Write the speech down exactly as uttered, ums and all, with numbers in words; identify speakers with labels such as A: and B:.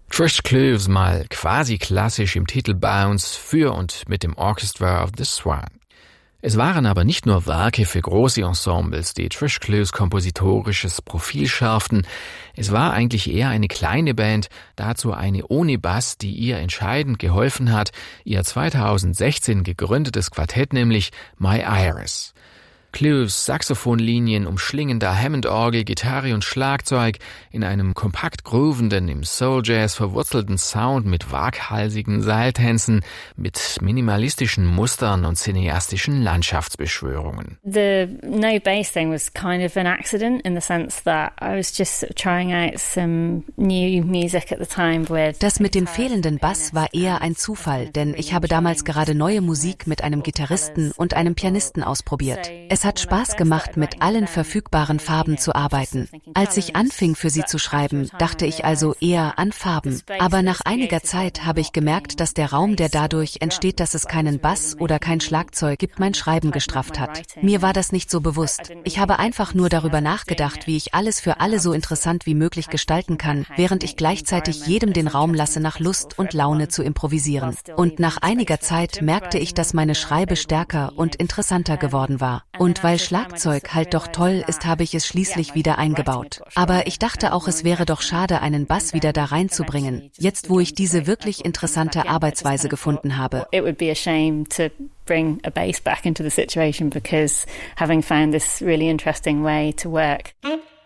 A: Trish Clews mal quasi klassisch im Titel Bounce für und mit dem Orchestra of the Swan. Es waren aber nicht nur Werke für große Ensembles, die Trish Clews kompositorisches Profil schärften. Es war eigentlich eher eine kleine Band, dazu eine ohne Bass, die ihr entscheidend geholfen hat, ihr zweitausendsechzehn gegründetes Quartett, nämlich My Iris. Clews Saxophonlinien umschlingen da Hammond-Orgel, Gitarre und Schlagzeug in einem kompakt groovenden, im Soul-Jazz verwurzelten Sound mit waghalsigen Seiltänzen, mit minimalistischen Mustern und cineastischen Landschaftsbeschwörungen.
B: The no bass thing was kind of an accident in the sense that I was just trying out some new music at the time with.
C: Das mit dem fehlenden Bass war eher ein Zufall, denn ich habe damals gerade neue Musik mit einem Gitarristen und einem Pianisten ausprobiert. Es hat Spaß gemacht, mit allen verfügbaren Farben zu arbeiten. Als ich anfing, für sie zu schreiben, dachte ich also eher an Farben. Aber nach einiger Zeit habe ich gemerkt, dass der Raum, der dadurch entsteht, dass es keinen Bass oder kein Schlagzeug gibt, mein Schreiben gestrafft hat. Mir war das nicht so bewusst. Ich habe einfach nur darüber nachgedacht, wie ich alles für alle so interessant wie möglich gestalten kann, während ich gleichzeitig jedem den Raum lasse, nach Lust und Laune zu improvisieren. Und nach einiger Zeit merkte ich, dass meine Schreibe stärker und interessanter geworden war. Und weil Schlagzeug halt doch toll ist, habe ich es schließlich wieder eingebaut. Aber ich dachte auch, es wäre doch schade, einen Bass wieder da reinzubringen, jetzt wo ich diese wirklich interessante Arbeitsweise gefunden habe.
B: It would be a shame to bring a bass back into the situation because having found this really interesting way to work.